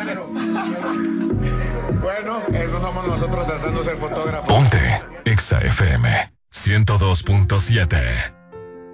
Bueno, eso somos nosotros tratando de ser fotógrafos. Ponte Exa FM 102.7.